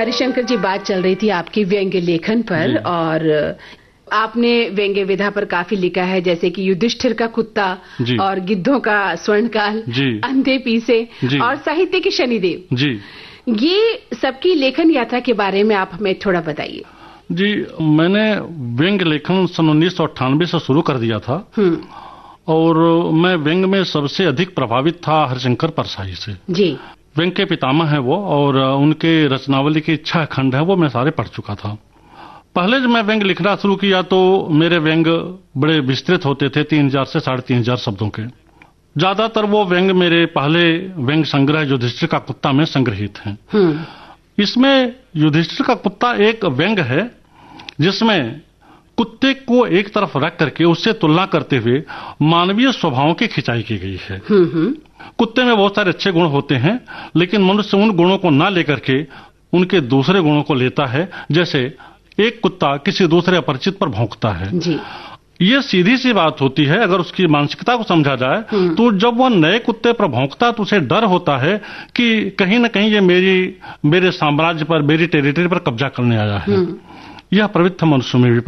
हरिशंकर जी, बात चल रही थी आपकी व्यंग्य लेखन पर और आपने व्यंग्य विधा पर काफी लिखा है, जैसे कि युधिष्ठिर का कुत्ता और गिद्धों का स्वर्णकाल, अंधे पीसे और साहित्य के शनिदेव जी। ये सबकी लेखन यात्रा के बारे में आप हमें थोड़ा बताइए। जी, मैंने व्यंग्य लेखन सन 1998 से शुरू कर दिया था और मैं व्यंग्य में सबसे अधिक प्रभावित था हरिशंकर परसाई से जी। व्यंग्य के पितामह है वो और उनके रचनावली के 6 खंड है वो मैं सारे पढ़ चुका था। पहले जब मैं व्यंग्य लिखना शुरू किया तो मेरे व्यंग्य बड़े विस्तृत होते थे, 3000 से 3500 शब्दों के। ज्यादातर वो व्यंग्य मेरे पहले व्यंग्य संग्रह युधिष्ठिर का कुत्ता में संग्रहित हैं। इसमें युधिष्ठिर का कुत्ता एक व्यंग्य है जिसमें कुत्ते को एक तरफ रख करके उससे तुलना करते हुए मानवीय स्वभावों की खिंचाई की गई है। कुत्ते में बहुत सारे अच्छे गुण होते हैं, लेकिन मनुष्य उन गुणों को ना लेकर के उनके दूसरे गुणों को लेता है। जैसे एक कुत्ता किसी दूसरे अपरिचित पर भौंकता है जी। ये सीधी सी बात होती है। अगर उसकी मानसिकता को समझा जाए तो जब वह नए कुत्ते पर भौंकता है तो उसे डर होता है कि कहीं न कहीं ये मेरे साम्राज्य पर, मेरी टेरिटरी पर कब्जा करने आया है। यह प्रवृत्ति मनुष्य में भी